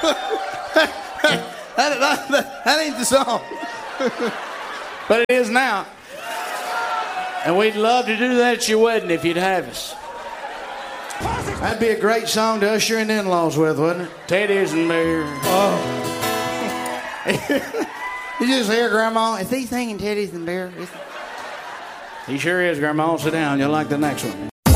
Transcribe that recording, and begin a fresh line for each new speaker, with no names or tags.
That ain't the song. But it is now. And we'd love to do that at your wedding if you'd have us. That'd be a great song to usher in the in-laws with, wouldn't it? Teddy's and beer. Oh. You just hear Grandma. Is he singing Teddy's and beer? He sure is, Grandma. Sit down. You'll like the next one.